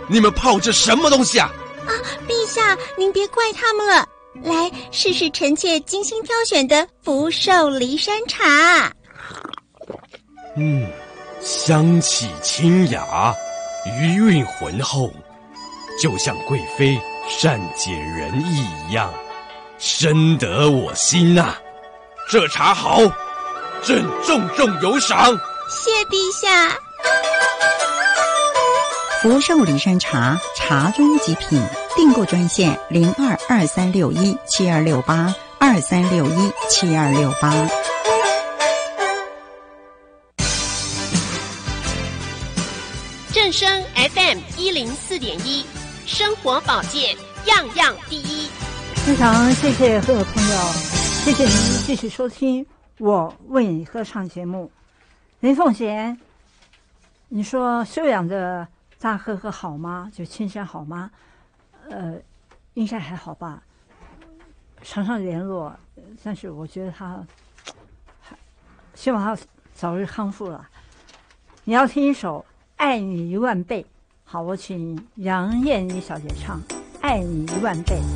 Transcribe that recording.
你们泡着什么东西啊？ 啊，陛下，您别怪他们了。来，试试臣妾精心挑选的福寿梨山茶。 香气清雅，余韵浑厚，就像贵妃善解人意一样，深得我心呐。这茶好，朕重重有赏。 谢陛下。 福寿梨山茶，茶中极品。订购专线0223617268，23617268。 正声 FM104.1，生活保健样样第一。 非常谢谢各位朋友，谢谢您继续收听我为你歌唱节目。林凤贤，你说修养的大哥哥好吗？就青山好吗？应该还好吧，常常联络，但是我觉得他希望他早日康复了。你要听一首《爱你1万倍》，好，我请杨燕妮小姐唱《爱你1万倍》。